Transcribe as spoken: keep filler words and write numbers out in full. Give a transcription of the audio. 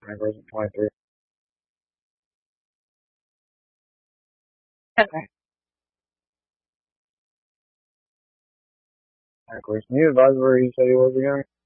Congress in twenty-three. Okay. Congress. Can you advise where you said he was again?